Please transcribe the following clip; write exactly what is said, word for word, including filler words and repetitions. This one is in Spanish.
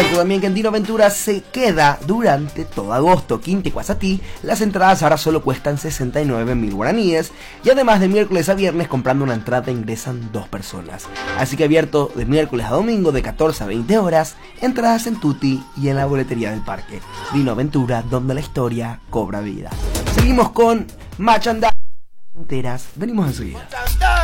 cuento también que en Dino Aventura se queda durante todo agosto. Quinte Quasatí, las entradas ahora solo cuestan sesenta y nueve mil guaraníes y además de miércoles a viernes comprando una entrada ingresan dos personas. Así que abierto de miércoles a domingo de catorce a veinte horas, entradas en Tutti y en la boletería del parque. Dino Aventura, donde la historia cobra vida. Seguimos con Merchandise. Venimos enseguida.